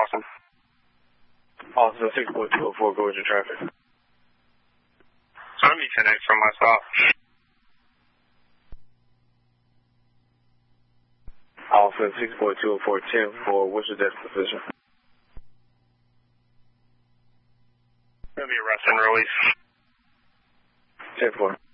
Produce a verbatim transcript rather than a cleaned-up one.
Boston. Austin six four two oh four, go with your traffic. So let me ten X from my stop. Austin six four two oh four, ten four, what's your desk position? Gonna be arrest and release. ten four.